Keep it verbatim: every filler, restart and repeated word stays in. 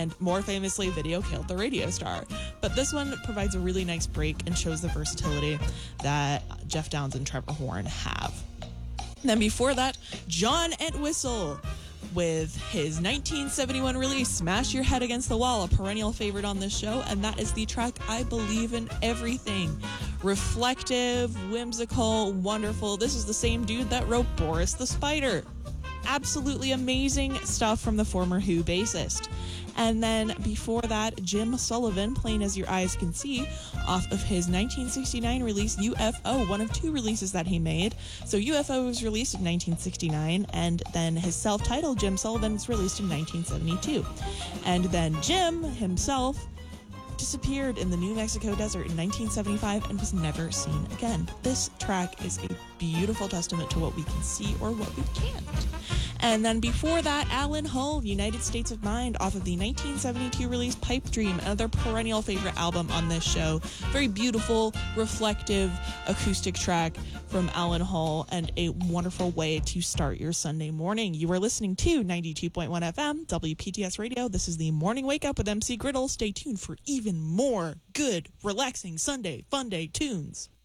and more famously, Video Killed the Radio Star. But this one provides a really nice break and shows the versatility that Geoff Downes and Trevor Horn have. And then before that, John Entwistle with his nineteen seventy-one release, Smash Your Head Against the Wall, a perennial favorite on this show, and that is the track I Believe in Everything. Reflective, whimsical, wonderful. This is the same dude that wrote Boris the Spider. Absolutely amazing stuff from the former Who bassist. And then before that, Jim Sullivan, Plain As Your Eyes Can See, off of his nineteen sixty-nine release U F O, one of two releases that he made. So U F O was released in nineteen sixty-nine, and then his self-titled Jim Sullivan was released in nineteen seventy-two. And then Jim himself disappeared in the New Mexico desert in nineteen seventy-five and was never seen again. This track is a beautiful testament to what we can see or what we can't. And then before that, Alan Hull, United States of Mind, off of the nineteen seventy-two release Pipe Dream, another perennial favorite album on this show. Very beautiful, reflective, acoustic track from Alan Hull, and a wonderful way to start your Sunday morning. You are listening to ninety-two point one F M, W P T S Radio. This is the Morning Wake Up with M C Griddle. Stay tuned for even more good, relaxing Sunday fun day tunes.